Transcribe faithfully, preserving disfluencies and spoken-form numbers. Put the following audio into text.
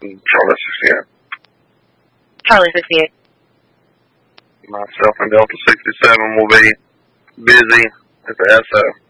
Charlie sixty-eight. Charlie sixty-eight. Myself and Delta sixty-seven will be busy at the S O.